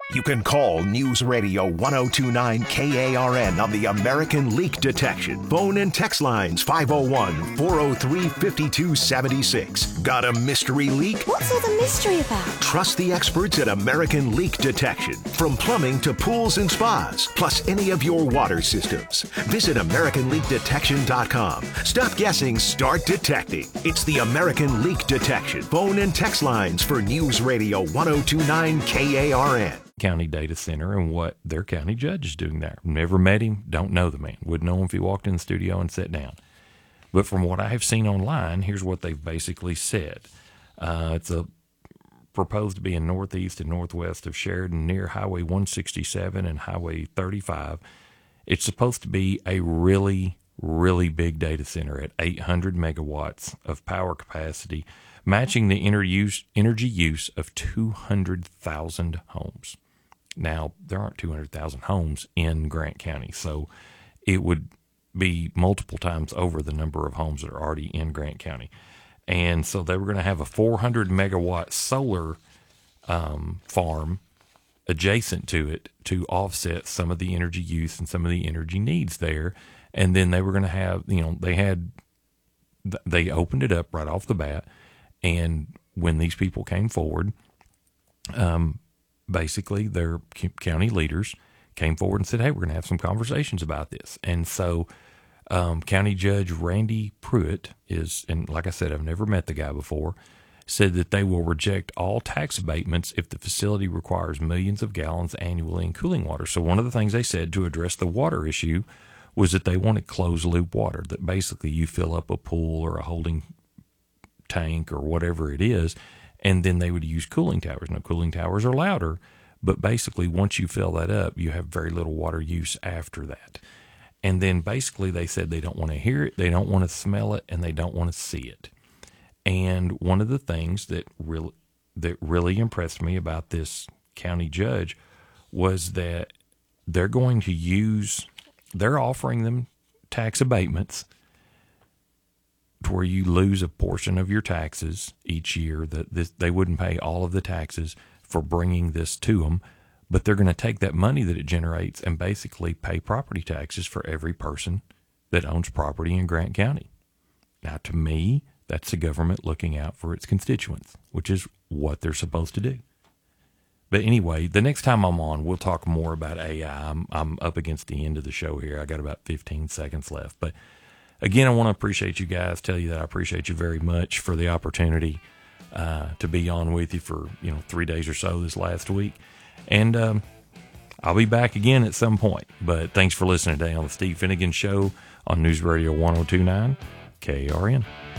You can call News Radio 1029 KARN on the American Leak Detection. Phone and text lines 501-403-5276. Got a mystery leak? What's all the mystery about? Trust the experts at American Leak Detection. From plumbing to pools and spas, plus any of your water systems. Visit AmericanLeakDetection.com. Stop guessing, start detecting. It's the American Leak Detection. Phone and text lines for News Radio 1029 KARN. County data center and what their county judge is doing there. Never met him, don't know the man. Wouldn't know him if he walked in the studio and sat down. But from what I have seen online, here's what they've basically said. It's proposed to be in northeast and northwest of Sheridan near Highway 167 and Highway 35. It's supposed to be a really, really big data center at 800 megawatts of power capacity, matching the energy use of 200,000 homes. Now, there aren't 200,000 homes in Grant County, so it would be multiple times over the number of homes that are already in Grant County. And so they were going to have a 400 megawatt solar farm adjacent to it to offset some of the energy use and some of the energy needs there. And then they were going to have, they opened it up right off the bat. And when these people came forward, basically their county leaders came forward and said, hey, we're going to have some conversations about this. And so County Judge Randy Pruitt is, and like I said, I've never met the guy before, said that they will reject all tax abatements if the facility requires millions of gallons annually in cooling water. So one of the things they said to address the water issue was that they wanted closed loop water, that basically you fill up a pool or a holding tank or whatever it is, and then they would use cooling towers. Now, cooling towers are louder, but basically once you fill that up, you have very little water use after that. And then basically they said they don't want to hear it, they don't want to smell it, and they don't want to see it. And one of the things that really impressed me about this county judge was that they're offering them tax abatements to where you lose a portion of your taxes each year, that they wouldn't pay all of the taxes for bringing this to them, but they're going to take that money that it generates and basically pay property taxes for every person that owns property in Grant County. Now, to me, that's the government looking out for its constituents, which is what they're supposed to do. But anyway, the next time I'm on, we'll talk more about AI. I'm up against the end of the show here. I got about 15 seconds left, but again, I want to appreciate you guys, tell you that I appreciate you very much for the opportunity to be on with you for 3 days or so this last week. And I'll be back again at some point. But thanks for listening today on the Steve Finnegan Show on News Radio 1029 KARN.